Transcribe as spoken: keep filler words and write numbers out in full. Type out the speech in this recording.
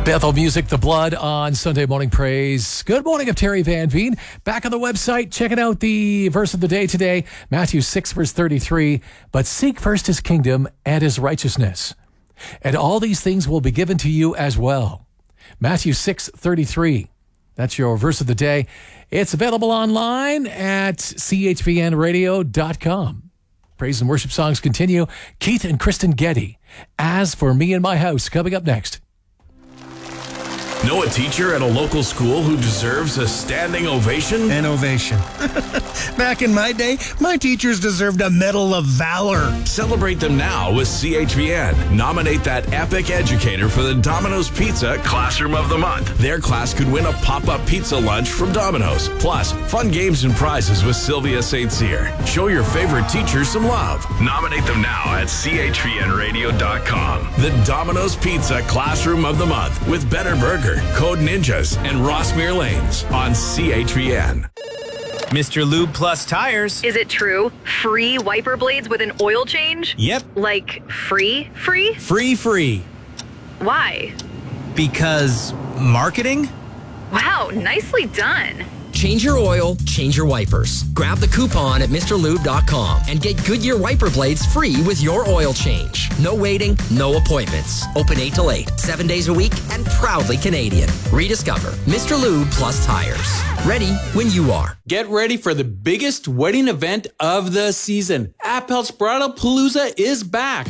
Bethel Music, The Blood on Sunday Morning Praise. Good morning, I'm Terry Van Veen. Back on the website, checking out the verse of the day today, Matthew six, verse thirty-three. But seek first his kingdom and his righteousness, and all these things will be given to you as well. Matthew six, thirty-three. That's your verse of the day. It's available online at c h v n radio dot com. Praise and worship songs continue. Keith and Kristen Getty, As for Me and My House, coming up next. Know a teacher at a local school who deserves a standing ovation? An ovation. Back in my day, my teachers deserved a Medal of Valor. Celebrate them now with C H V N. Nominate that epic educator for the Domino's Pizza Classroom of the Month. Their class could win a pop-up pizza lunch from Domino's. Plus, fun games and prizes with Sylvia Saint Cyr. Show your favorite teacher some love. Nominate them now at c h v n radio dot com. The Domino's Pizza Classroom of the Month with Better Burger, Code Ninjas, and Rossmere Lanes on C H V N. Mister Lube Plus Tires. Is it true? Free wiper blades with an oil change? Yep. Like free, free? Free, free. Why? Because marketing? Wow, nicely done. Change your oil, change your wipers. Grab the coupon at Mr Lube dot com and get Goodyear wiper blades free with your oil change. No waiting, no appointments. Open eight till eight, seven days a week, and proudly Canadian. Rediscover Mister Lube Plus Tires. Ready when you are. Get ready for the biggest wedding event of the season. Appel's Bridal Palooza is back.